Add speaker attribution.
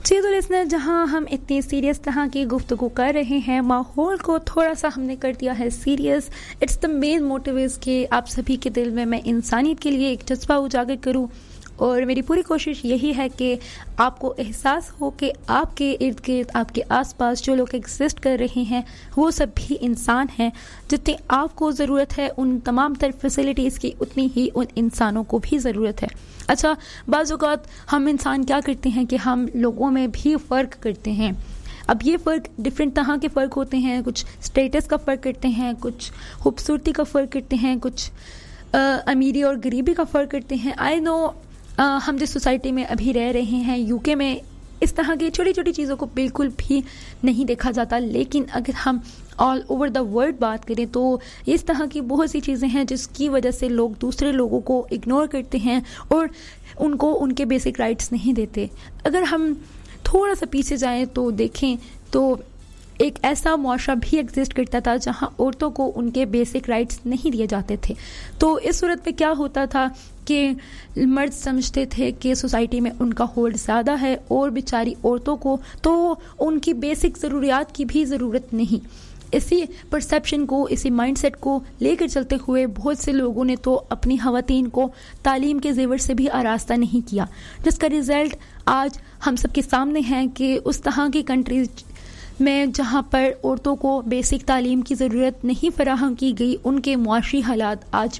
Speaker 1: جی تو لسنر، جہاں ہم اتنی سیریس طرح کی گفتگو کر رہے ہیں، ماحول کو تھوڑا سا ہم نے کر دیا ہے serious. It's the main motive از کہ آپ سبھی کے دل میں انسانیت کے لیے ایک جذبہ اجاگر کروں، اور میری پوری کوشش یہی ہے کہ آپ کو احساس ہو کہ آپ کے ارد گرد، آپ کے آس پاس جو لوگ ایگزسٹ کر رہے ہیں وہ سب بھی انسان ہیں. جتنی آپ کو ضرورت ہے ان تمام تر فیسلٹیز کی، اتنی ہی ان انسانوں کو بھی ضرورت ہے. اچھا، بعض اوقات ہم انسان کیا کرتے ہیں کہ ہم لوگوں میں بھی فرق کرتے ہیں. اب یہ فرق ڈفرینٹ طرح کے فرق ہوتے ہیں. کچھ اسٹیٹس کا فرق کرتے ہیں، کچھ خوبصورتی کا فرق کرتے ہیں، کچھ امیری اور غریبی کا فرق کرتے ہیں. آئی نو ہم جس سوسائٹی میں ابھی رہ رہے ہیں UK میں، اس طرح کی چھوٹی چھوٹی چیزوں کو بالکل بھی نہیں دیکھا جاتا. لیکن اگر ہم آل اوور دا ورلڈ بات کریں تو اس طرح کی بہت سی چیزیں ہیں جس کی وجہ سے لوگ دوسرے لوگوں کو اگنور کرتے ہیں اور ان کو ان کے بیسک رائٹس نہیں دیتے. اگر ہم تھوڑا سا پیچھے جائیں تو دیکھیں تو ایک ایسا معاشرہ بھی ایگزسٹ کرتا تھا جہاں عورتوں کو ان کے بیسک رائٹس نہیں دیے جاتے تھے. تو اس صورت میں کیا ہوتا تھا کہ مرد سمجھتے تھے کہ سوسائٹی میں ان کا ہولڈ زیادہ ہے اور بیچاری عورتوں کو تو ان کی بیسک ضروریات کی بھی ضرورت نہیں. اسی پرسیپشن کو، اسی مائنڈ سیٹ کو لے کر چلتے ہوئے بہت سے لوگوں نے تو اپنی خواتین کو تعلیم کے زیور سے بھی آراستہ نہیں کیا، جس کا رزلٹ آج ہم سب کے سامنے ہے کہ اس طرح کی کنٹریز میں جہاں پر عورتوں کو بیسک تعلیم کی ضرورت نہیں فراہم کی گئی، ان کے معاشی حالات آج